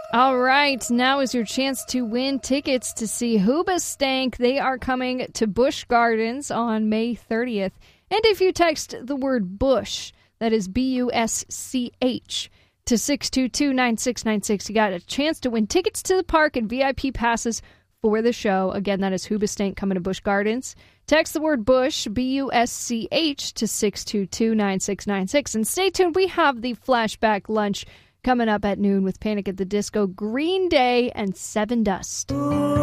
All right, now is your chance to win tickets to see Hoobastank. They are coming to Busch Gardens on May 30th. And if you text the word Busch, that is B-U-S-C-H, to 622-9696, you got a chance to win tickets to the park and VIP passes for the show. Again, that is Hoobastank coming to Busch Gardens. Text the word Busch, B-U-S-C-H, to 622-9696. And stay tuned, we have the Flashback Lunch coming up at noon with Panic at the Disco, Green Day, and Sevendust.